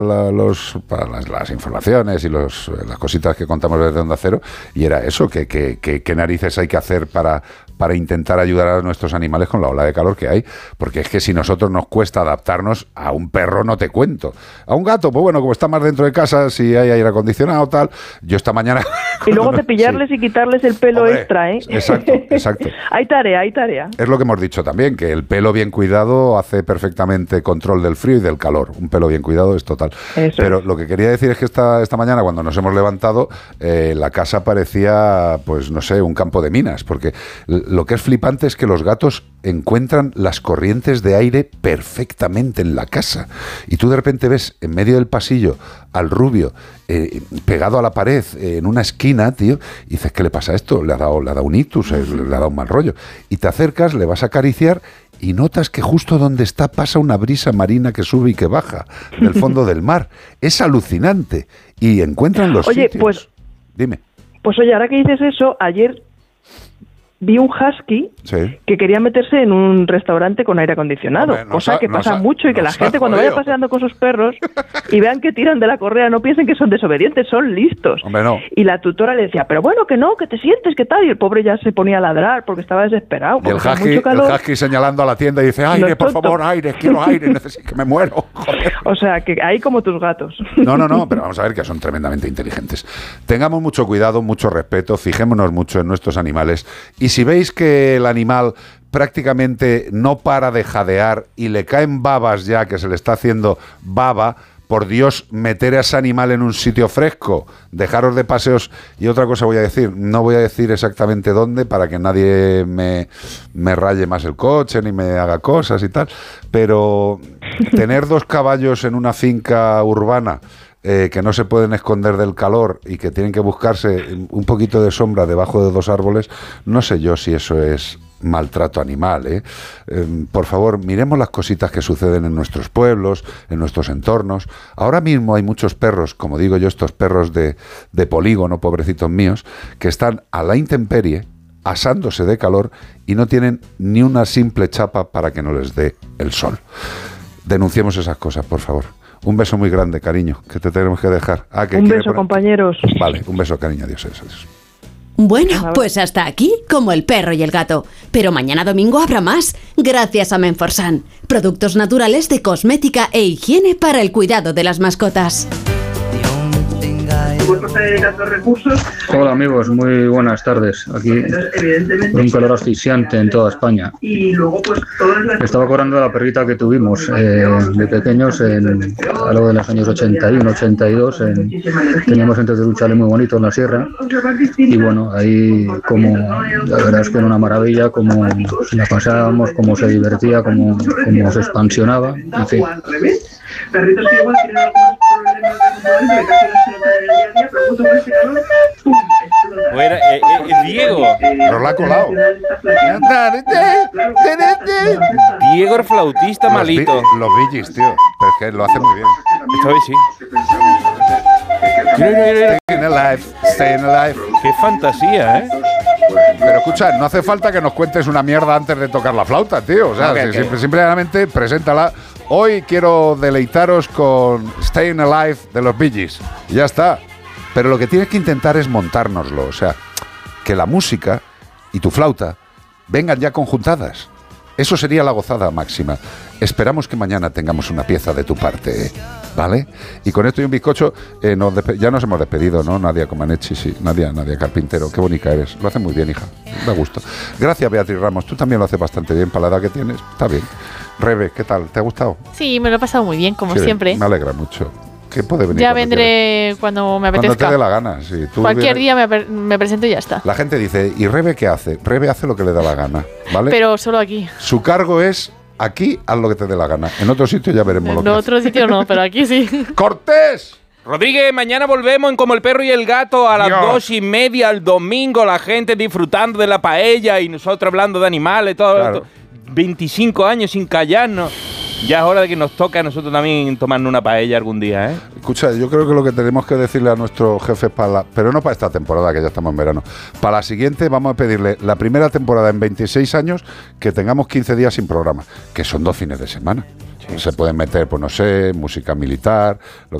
las informaciones y las cositas que contamos desde Onda Cero, y era eso, qué narices hay que hacer para intentar ayudar a nuestros animales con la ola de calor que hay, porque es que si nosotros nos cuesta adaptarnos, a un perro no te cuento, a un gato, pues bueno, como está más dentro de casa, si hay aire acondicionado, tal, yo esta mañana... Y luego cepillarles y quitarles el pelo extra, ¿eh? Exacto. Hay tarea. Es lo que hemos dicho también, que el pelo bien cuidado hace perfectamente control del frío y del calor, un pelo bien cuidado es total. Eso. Pero lo que quería decir es que esta mañana, cuando nos hemos levantado, la casa parecía, pues no sé, un campo de minas, porque lo que es flipante es que los gatos encuentran las corrientes de aire perfectamente en la casa. Y tú de repente ves en medio del pasillo al rubio pegado a la pared en una esquina, tío, y dices, ¿qué le pasa a esto? Le ha dado un ictus, le ha dado un mal rollo. Y te acercas, le vas a acariciar y notas que justo donde está pasa una brisa marina que sube y que baja del fondo del mar. Es alucinante. Y encuentran los sitios. Pues... Dime. Pues oye, ahora que dices eso, ayer vi un husky que quería meterse en un restaurante con aire acondicionado, cosa que pasa mucho, y que la gente cuando vaya paseando con sus perros y vean que tiran de la correa no piensen que son desobedientes, son listos. Hombre, no. Y la tutora le decía, pero bueno, que no, que te sientes, que tal, y el pobre ya se ponía a ladrar porque estaba desesperado. Y el husky señalando a la tienda y dice, aire, por favor, aire, quiero aire, necesito que me muero. Joder. O sea, que hay como tus gatos. No, pero vamos a ver que son tremendamente inteligentes. Tengamos mucho cuidado, mucho respeto, fijémonos mucho en nuestros animales, y si veis que el animal prácticamente no para de jadear y le caen babas ya, que se le está haciendo baba, por Dios, meter a ese animal en un sitio fresco, dejaros de paseos. Y otra cosa voy a decir, no voy a decir exactamente dónde para que nadie me raye más el coche ni me haga cosas y tal, pero tener 2 caballos en una finca urbana que no se pueden esconder del calor y que tienen que buscarse un poquito de sombra debajo de 2 árboles, no sé yo si eso es maltrato animal, ¿eh? Por favor, miremos las cositas que suceden en nuestros pueblos, en nuestros entornos. Ahora mismo hay muchos perros, como digo yo, estos perros de polígono, pobrecitos míos, que están a la intemperie, asándose de calor y no tienen ni una simple chapa para que no les dé el sol. Denunciemos esas cosas, por favor. Un beso muy grande, cariño, que te tenemos que dejar. Un beso, compañeros. Vale, un beso, cariño, adiós. Bueno, pues hasta aquí, como el perro y el gato. Pero mañana domingo habrá más, gracias a Menforsan. Productos naturales de cosmética e higiene para el cuidado de las mascotas. Hola amigos, muy buenas tardes. Aquí un calor asfixiante en toda España. Estaba acordando de la perrita que tuvimos de pequeños a lo de los años 81, 82. Teníamos entonces un chalet muy bonito en la sierra. Y bueno, ahí como la verdad es que era una maravilla, como la pasábamos, cómo se divertía, cómo se expansionaba, en fin. Perritos que igual tienen algunos problemas de casi no se nota en el día a día, pero justo con este calor, ¡pum! Bueno, Diego. Pero la ha colado. Diego el flautista malito. Los Bee Gees, tío. Pero es que lo hace muy bien. Esta vez sí. Staying alive. Qué fantasía, ¿eh? Pero escucha, no hace falta que nos cuentes una mierda antes de tocar la flauta, tío. O sea, simplemente preséntala. Hoy quiero deleitaros con Staying Alive de los Bee Gees. Y ya está. Pero lo que tienes que intentar es montárnoslo. O sea, que la música y tu flauta vengan ya conjuntadas. Eso sería la gozada máxima. Esperamos que mañana tengamos una pieza de tu parte, ¿vale? Y con esto y un bizcocho, ya nos hemos despedido, ¿no? Nadia Comaneci, sí. Nadia Carpintero, qué bonita eres. Lo hace muy bien, hija. Da gusto. Gracias, Beatriz Ramos. Tú también lo haces bastante bien para la edad que tienes. Está bien. Rebe, ¿qué tal? ¿Te ha gustado? Sí, me lo he pasado muy bien, como siempre. Me alegra mucho. ¿Qué puede venir? Ya vendré cuando me apetezca. Cuando te dé la gana, sí. Cualquier día me presento y ya está. La gente dice, ¿y Rebe qué hace? Rebe hace lo que le da la gana, ¿vale? Pero solo aquí. Su cargo es, aquí haz lo que te dé la gana. En otro sitio ya veremos lo que hace. En otro sitio no, pero aquí sí. ¡Cortés! Rodríguez, mañana volvemos en Como el Perro y el Gato a las 2:30 el domingo, la gente disfrutando de la paella y nosotros hablando de animales, todo. Claro. 25 años sin callarnos. Ya es hora de que nos toque a nosotros también tomarnos una paella algún día, ¿eh? Escucha, yo creo que lo que tenemos que decirle a nuestros jefes pero no para esta temporada, que ya estamos en verano, para la siguiente vamos a pedirle la primera temporada en 26 años que tengamos 15 días sin programa, que son 2 fines de semana. se pueden meter, pues no sé, música militar,